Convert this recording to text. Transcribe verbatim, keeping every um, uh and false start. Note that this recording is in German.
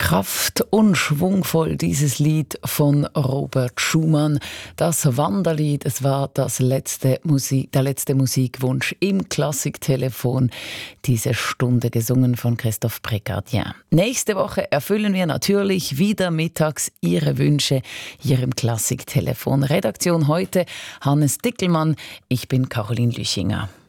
Kraft und schwungvoll dieses Lied von Robert Schumann. Das Wanderlied, es war das letzte Musik, der letzte Musikwunsch im Klassiktelefon. Diese Stunde gesungen von Christophe Précardien. Nächste Woche erfüllen wir natürlich wieder mittags Ihre Wünsche hier im Klassiktelefon. Redaktion heute Hannes Dickelmann. Ich bin Caroline Lüchinger.